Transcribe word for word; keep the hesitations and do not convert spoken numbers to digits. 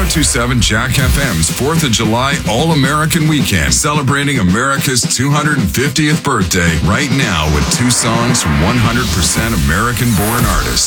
two seven Jack F M's fourth of July All-American Weekend, celebrating America's two hundred fiftieth birthday right now with two songs from one hundred percent American-born artists.